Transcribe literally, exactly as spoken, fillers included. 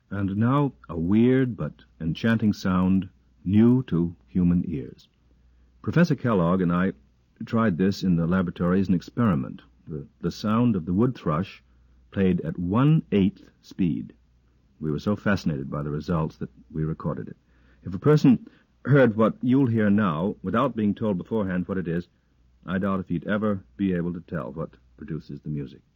And now a weird but enchanting sound, new to human ears. Professor Kellogg and I tried this in the laboratory as an experiment. The, the sound of the wood thrush played at one-eighth speed. We were so fascinated by the results that we recorded it. If a person heard what you'll hear now, without being told beforehand what it is, I doubt if he'd ever be able to tell what produces the music.